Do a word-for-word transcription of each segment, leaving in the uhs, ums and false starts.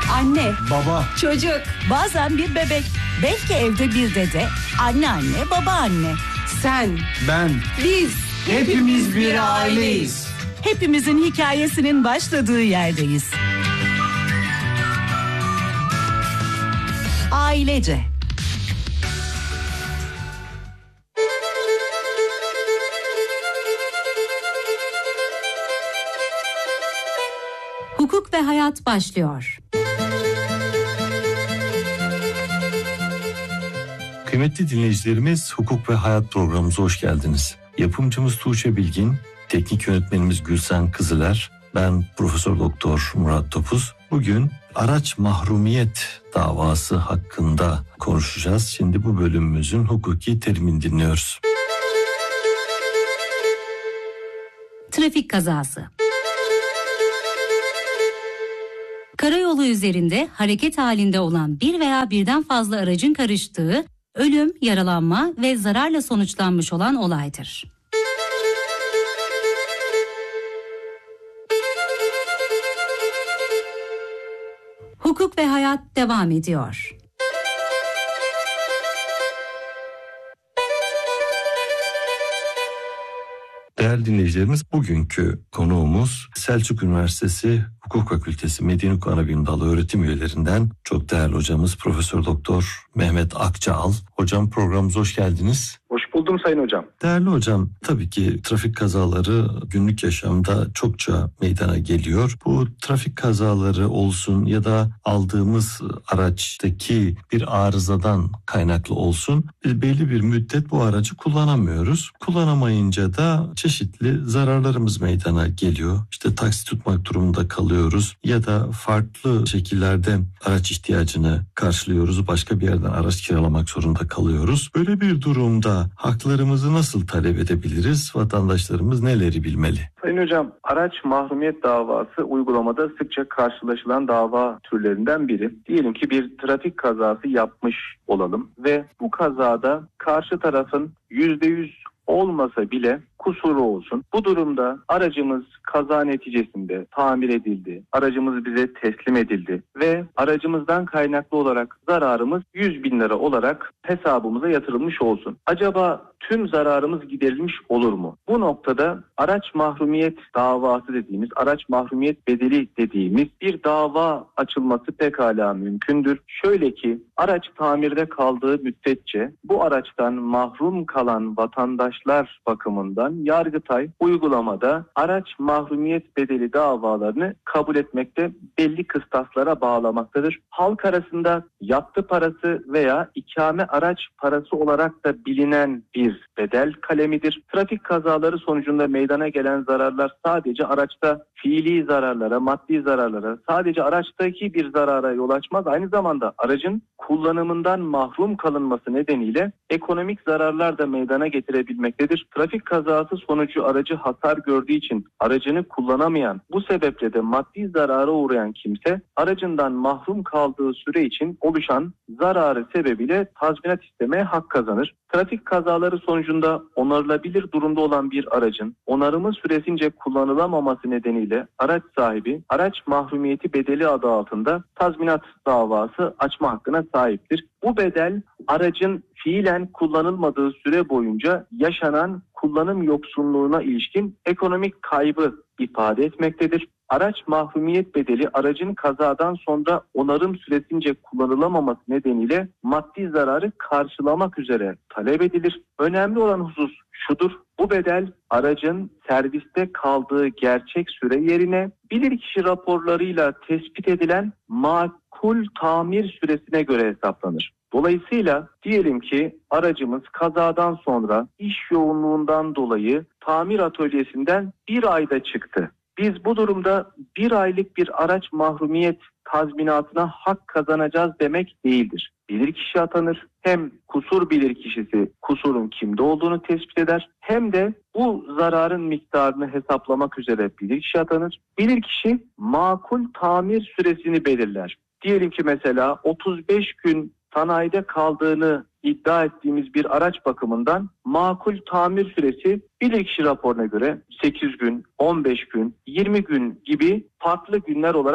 Anne, baba, çocuk, bazen bir bebek, belki evde bir dede, anneanne, babaanne. sen, ben, biz, hepimiz bir aileyiz. Hepimizin hikayesinin başladığı yerdeyiz. Ailece. Hukuk ve hayat başlıyor. Kıymetli dinleyicilerimiz, Hukuk ve Hayat programımıza hoş geldiniz. Yapımcımız Tuğçe Bilgin, teknik yönetmenimiz Gülsen Kızıler, ben Profesör Doktor Murat Topuz. Bugün araç mahrumiyet davası hakkında konuşacağız. Şimdi bu bölümümüzün hukuki terimini dinliyoruz. Trafik kazası. Karayolu üzerinde hareket halinde olan bir veya birden fazla aracın karıştığı, ölüm, yaralanma ve zararla sonuçlanmış olan olaydır. Hukuk ve hayat devam ediyor. Değerli dinleyicilerimiz, bugünkü konuğumuz Selçuk Üniversitesi Hukuk Fakültesi Medeni Anabilim Dalı öğretim üyelerinden çok değerli hocamız Profesör Doktor Mehmet Akçaal. Hocam, programımıza hoş geldiniz. Hoş buldum Sayın Hocam. Değerli hocam, tabii ki trafik kazaları günlük yaşamda çokça meydana geliyor. Bu trafik kazaları olsun ya da aldığımız araçtaki bir arızadan kaynaklı olsun, biz belli bir müddet bu aracı kullanamıyoruz. Kullanamayınca da çeşitli zararlarımız meydana geliyor. İşte taksi tutmak durumunda kalıyoruz ya da farklı şekillerde araç ihtiyacını karşılıyoruz. Başka bir yerden araç kiralamak zorunda kalıyoruz. Böyle bir durumda haklarımızı nasıl talep edebiliriz? Vatandaşlarımız neleri bilmeli? Sayın Hocam, araç mahrumiyet davası uygulamada sıkça karşılaşılan dava türlerinden biri. Diyelim ki bir trafik kazası yapmış olalım ve bu kazada karşı tarafın yüzde yüz olmasa bile kusuru olsun. Bu durumda aracımız kaza neticesinde tamir edildi, aracımız bize teslim edildi ve aracımızdan kaynaklı olarak zararımız yüz bin lira olarak hesabımıza yatırılmış olsun. Acaba tüm zararımız giderilmiş olur mu? Bu noktada araç mahrumiyet davası dediğimiz, araç mahrumiyet bedeli dediğimiz bir dava açılması pekala mümkündür. Şöyle ki, araç tamirde kaldığı müddetçe bu araçtan mahrum kalan vatandaşlar bakımından Yargıtay uygulamada araç mahrumiyet bedeli davalarını kabul etmekte, belli kıstaslara bağlamaktadır. Halk arasında yaptı parası veya ikame araç parası olarak da bilinen bir bedel kalemidir. Trafik kazaları sonucunda meydana gelen zararlar sadece araçta fiili zararlara, maddi zararlara, sadece araçtaki bir zarara yol açmaz. Aynı zamanda aracın kullanımından mahrum kalınması nedeniyle ekonomik zararlar da meydana getirebilmektedir. Trafik kazası sonucu aracı hasar gördüğü için aracını kullanamayan, bu sebeple de maddi zarara uğrayan kimse aracından mahrum kaldığı süre için oluşan zararı sebebiyle tazminat istemeye hak kazanır. Trafik kazaları sonucunda onarılabilir durumda olan bir aracın onarımı süresince kullanılamaması nedeniyle araç sahibi araç mahrumiyeti bedeli adı altında tazminat davası açma hakkına sahiptir. Bu bedel aracın fiilen kullanılmadığı süre boyunca yaşanan kullanım yoksunluğuna ilişkin ekonomik kaybı ifade etmektedir. Araç mahrumiyet bedeli aracın kazadan sonra onarım süresince kullanılamaması nedeniyle maddi zararı karşılamak üzere talep edilir. Önemli olan husus şudur: bu bedel aracın serviste kaldığı gerçek süre yerine bilirkişi raporlarıyla tespit edilen makul tamir süresine göre hesaplanır. Dolayısıyla diyelim ki aracımız kazadan sonra iş yoğunluğundan dolayı tamir atölyesinden bir ayda çıktı. Biz bu durumda bir aylık bir araç mahrumiyet tazminatına hak kazanacağız demek değildir. Bilirkişi atanır. Hem kusur bilirkişisi kusurun kimde olduğunu tespit eder, hem de bu zararın miktarını hesaplamak üzere bilirkişi atanır. Bilirkişi makul tamir süresini belirler. Diyelim ki mesela otuz beş gün sanayide kaldığını iddia ettiğimiz bir araç bakımından makul tamir süresi bilirkişi raporuna göre sekiz gün, on beş gün, yirmi gün gibi farklı günler olarak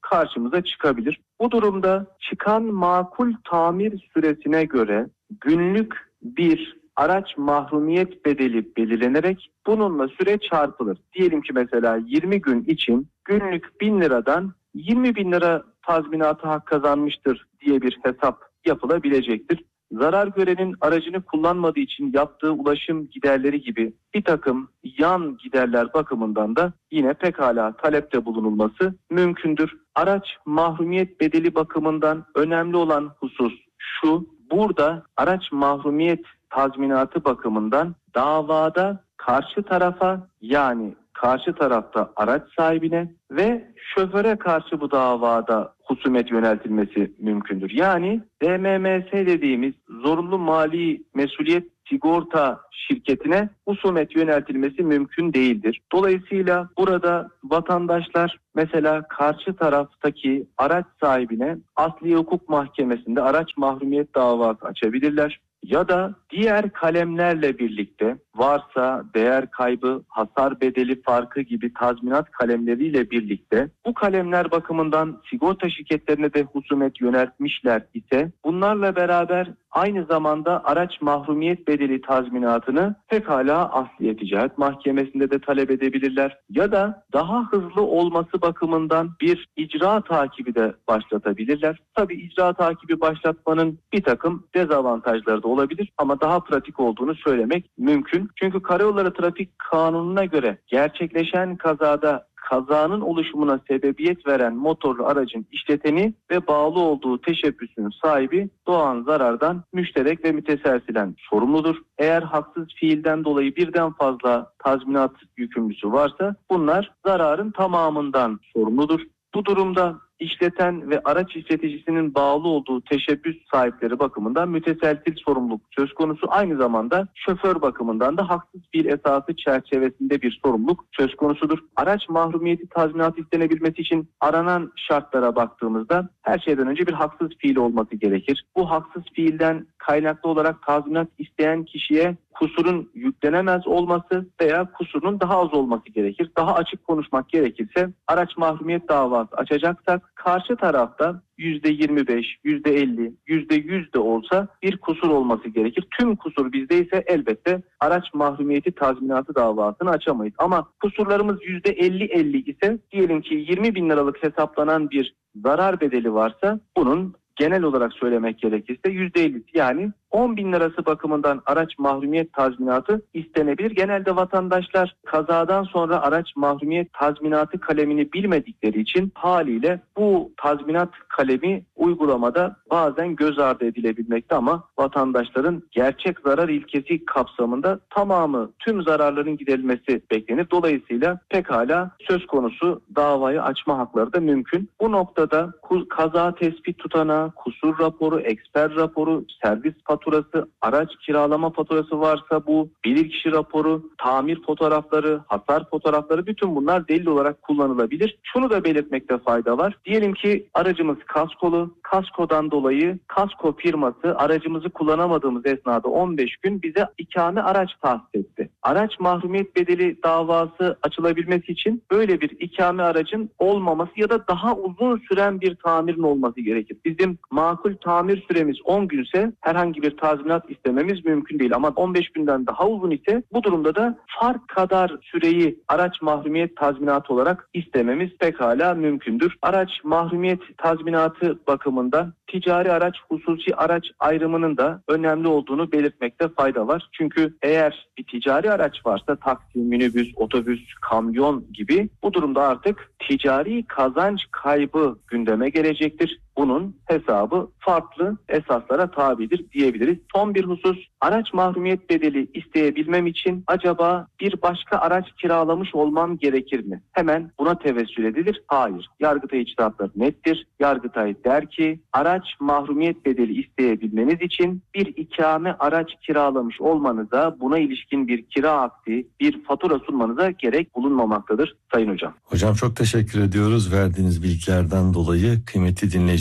karşımıza çıkabilir. Bu durumda çıkan makul tamir süresine göre günlük bir araç mahrumiyet bedeli belirlenerek bununla süre çarpılır. Diyelim ki mesela yirmi gün için günlük bin liradan yirmi bin lira tazminatı hak kazanmıştır diye bir hesap yapılabilecektir. Zarar görenin aracını kullanmadığı için yaptığı ulaşım giderleri gibi bir takım yan giderler bakımından da yine pekala talepte bulunulması mümkündür. Araç mahrumiyet bedeli bakımından önemli olan husus şu: burada araç mahrumiyet tazminatı bakımından davada karşı tarafa, yani karşı tarafta araç sahibine ve şoföre karşı bu davada husumet yöneltilmesi mümkündür. Yani D M M S dediğimiz zorunlu mali mesuliyet sigorta şirketine husumet yöneltilmesi mümkün değildir. Dolayısıyla burada vatandaşlar mesela karşı taraftaki araç sahibine Asliye Hukuk Mahkemesi'nde araç mahrumiyet davası açabilirler. Ya da diğer kalemlerle birlikte varsa değer kaybı, hasar bedeli farkı gibi tazminat kalemleriyle birlikte bu kalemler bakımından sigorta şirketlerine de husumet yöneltmişler ise bunlarla beraber aynı zamanda araç mahrumiyet bedeli tazminatını pekala Asliye Ticaret Mahkemesi'nde de talep edebilirler. Ya da daha hızlı olması bakımından bir icra takibi de başlatabilirler. Tabii icra takibi başlatmanın bir takım dezavantajları da olabilir ama daha pratik olduğunu söylemek mümkün. Çünkü Karayolları Trafik Kanunu'na göre gerçekleşen kazada kazanın oluşumuna sebebiyet veren motorlu aracın işleteni ve bağlı olduğu teşebbüsün sahibi doğan zarardan müşterek ve müteselsilen sorumludur. Eğer haksız fiilden dolayı birden fazla tazminat yükümlüsü varsa bunlar zararın tamamından sorumludur. Bu durumda işleten ve araç işleticisinin bağlı olduğu teşebbüs sahipleri bakımından müteselsil sorumluluk söz konusu. Aynı zamanda şoför bakımından da haksız fiil esası çerçevesinde bir sorumluluk söz konusudur. Araç mahrumiyeti tazminatı istenebilmesi için aranan şartlara baktığımızda her şeyden önce bir haksız fiil olması gerekir. Bu haksız fiilden kaynaklı olarak tazminat isteyen kişiye kusurun yüklenemez olması veya kusurun daha az olması gerekir. Daha açık konuşmak gerekirse araç mahrumiyet davası açacaksak karşı tarafta yüzde yirmi beş, yüzde elli, yüzde yüz de olsa bir kusur olması gerekir. Tüm kusur bizdeyse elbette araç mahrumiyeti tazminatı davasını açamayız. Ama kusurlarımız yüzde elli elli ise diyelim ki yirmi bin liralık hesaplanan bir zarar bedeli varsa bunun genel olarak söylemek gerekirse yüzde ellisi yani on bin lirası bakımından araç mahrumiyet tazminatı istenebilir. Genelde vatandaşlar kazadan sonra araç mahrumiyet tazminatı kalemini bilmedikleri için haliyle bu tazminat kalemi uygulamada bazen göz ardı edilebilmekte ama vatandaşların gerçek zarar ilkesi kapsamında tamamı tüm zararların giderilmesi beklenir. Dolayısıyla pekala söz konusu davayı açma hakları da mümkün. Bu noktada kaza tespit tutanağı, kusur raporu, eksper raporu, servis faturası, araç kiralama faturası varsa bu, bilirkişi raporu, tamir fotoğrafları, hasar fotoğrafları, bütün bunlar delil olarak kullanılabilir. Şunu da belirtmekte fayda var. Diyelim ki aracımız kaskolu, kaskodan dolayı kasko firması aracımızı kullanamadığımız esnada on beş gün bize ikame araç tahsis etti. Araç mahrumiyet bedeli davası açılabilmesi için böyle bir ikame aracın olmaması ya da daha uzun süren bir tamirin olması gerekir. Bizim makul tamir süremiz on günse herhangi bir tazminat istememiz mümkün değil. Ama on beş günden daha uzun ise bu durumda da fark kadar süreyi araç mahrumiyet tazminatı olarak istememiz pekala mümkündür. Araç mahrumiyet tazminatı bakımından ticari araç, hususi araç ayrımının da önemli olduğunu belirtmekte fayda var. Çünkü eğer bir ticari araç varsa taksi, minibüs, otobüs, kamyon gibi bu durumda artık ticari kazanç kaybı gündeme gelecektir. Bunun hesabı farklı esaslara tabidir diyebiliriz. Son bir husus, araç mahrumiyet bedeli isteyebilmem için acaba bir başka araç kiralamış olmam gerekir mi? Hemen buna tevessül edilir. Hayır. Yargıtay içtihatları nettir. Yargıtay der ki araç mahrumiyet bedeli isteyebilmeniz için bir ikame araç kiralamış olmanıza, buna ilişkin bir kira akdi, bir fatura sunmanıza gerek bulunmamaktadır Sayın Hocam. Hocam çok teşekkür ediyoruz verdiğiniz bilgilerden dolayı. Kıymetli dinleyiciler,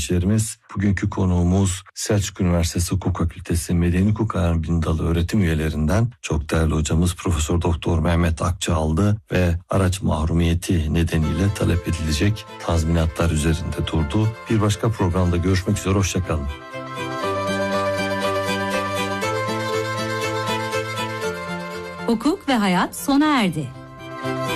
dinleyicilerimiz, bugünkü konuğumuz Selçuk Üniversitesi Hukuk Fakültesi Medeni Hukuk Bilim Dalı öğretim üyelerinden çok değerli hocamız Profesör Doktor Mehmet Akçaaldı ve araç mahrumiyeti nedeniyle talep edilecek tazminatlar üzerinde durdu. Bir başka programda görüşmek üzere, hoşçakalın. Hukuk ve hayat sona erdi.